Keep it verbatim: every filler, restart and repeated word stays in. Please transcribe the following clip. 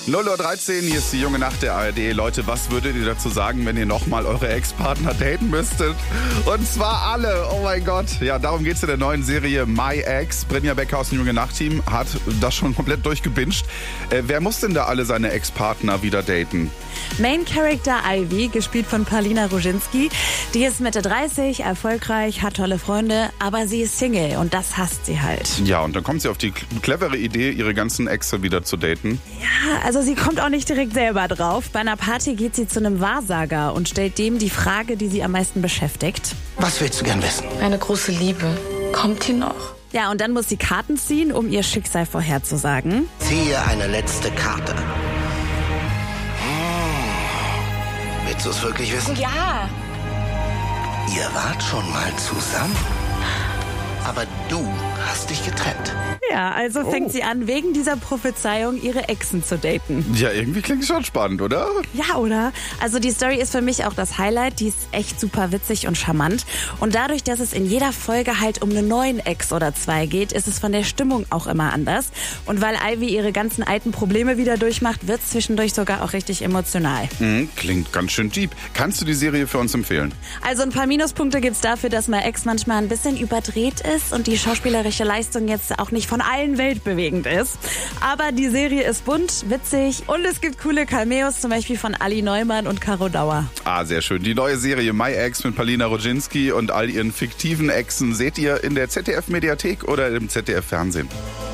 null Uhr dreizehn, hier ist die junge Nacht der A R D. Leute, was würdet ihr dazu sagen, wenn ihr nochmal eure Ex-Partner daten müsstet? Und zwar alle, oh mein Gott. Ja, darum geht's in der neuen Serie My Ex. Brinja Becker aus dem junge Nacht-Team hat das schon komplett durchgebinged. Äh, wer muss denn da alle seine Ex-Partner wieder daten? Main Character Ivy, gespielt von Paulina Roginski, die ist Mitte dreißig, erfolgreich, hat tolle Freunde, aber sie ist Single und das hasst sie halt. Ja, und dann kommt sie auf die clevere Idee, ihre ganzen Exe wieder zu daten. Ja, also sie kommt auch nicht direkt selber drauf. Bei einer Party geht sie zu einem Wahrsager und stellt dem die Frage, die sie am meisten beschäftigt. Was willst du gern wissen? Eine große Liebe. Kommt die noch? Ja, und dann muss sie Karten ziehen, um ihr Schicksal vorherzusagen. Ziehe eine letzte Karte. Willst du es wirklich wissen? Ja. Ihr wart schon mal zusammen. Aber du hast dich getrennt. Ja, also fängt Oh. sie an, wegen dieser Prophezeiung ihre Exen zu daten. Ja, irgendwie klingt schon spannend, oder? Ja, oder? Also die Story ist für mich auch das Highlight. Die ist echt super witzig und charmant. Und dadurch, dass es in jeder Folge halt um einen neuen Ex oder zwei geht, ist es von der Stimmung auch immer anders. Und weil Ivy ihre ganzen alten Probleme wieder durchmacht, wird es zwischendurch sogar auch richtig emotional. Mhm, klingt ganz schön deep. Kannst du die Serie für uns empfehlen? Also ein paar Minuspunkte gibt's dafür, dass My Ex manchmal ein bisschen überdreht ist und die schauspielerische Leistung jetzt auch nicht von allen weltbewegend ist. Aber die Serie ist bunt, witzig und es gibt coole Cameos, zum Beispiel von Ali Neumann und Caro Dauer. Ah, sehr schön. Die neue Serie My Ex mit Paulina Roginski und all ihren fiktiven Exen seht ihr in der Z D F-Mediathek oder im Z D F-Fernsehen.